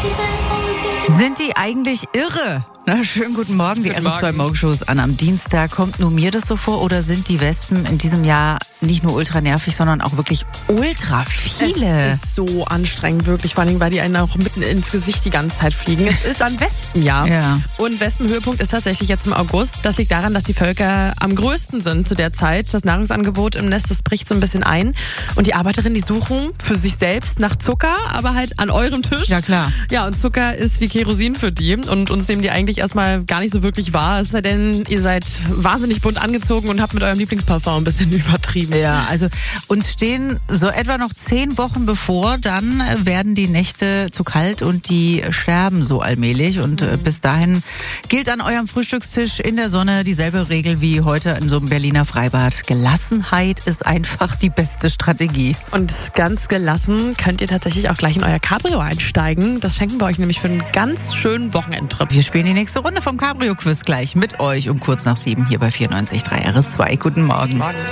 Sind die eigentlich irre? Na, schönen guten Morgen, die RS2 Morgenshow ist an am Dienstag. Kommt nur mir das so vor oder sind die Wespen in diesem Jahr nicht nur ultra nervig, sondern auch wirklich ultra viele? Es ist so anstrengend, wirklich, vor allem, weil die einen auch mitten ins Gesicht die ganze Zeit fliegen. Es ist ein Wespenjahr. Ja. Und Wespenhöhepunkt ist tatsächlich jetzt im August. Das liegt daran, dass die Völker am größten sind zu der Zeit. Das Nahrungsangebot im Nest, das bricht so ein bisschen ein. Und die Arbeiterinnen, die suchen für sich selbst nach Zucker, aber halt an eurem Tisch. Ja, klar. Ja, und Zucker ist wie Kerosin für die. Und uns nehmen die eigentlich erstmal gar nicht so wirklich wahr. Es sei denn, ihr seid wahnsinnig bunt angezogen und habt mit eurem Lieblingsparfum ein bisschen übertrieben. Ja, also uns stehen so etwa noch 10 Wochen bevor, dann werden die Nächte zu kalt und die sterben so allmählich. Und bis dahin gilt an eurem Frühstückstisch in der Sonne dieselbe Regel wie heute in so einem Berliner Freibad. Gelassenheit ist einfach die beste Strategie. Und ganz gelassen könnt ihr tatsächlich auch gleich in euer Cabrio einsteigen. Das schenken wir euch nämlich für einen ganz schönen Wochenendtrip. Wir spielen die nächste Runde vom Cabrio-Quiz gleich mit euch um kurz nach 7 hier bei 94.3 RS2. Guten Morgen.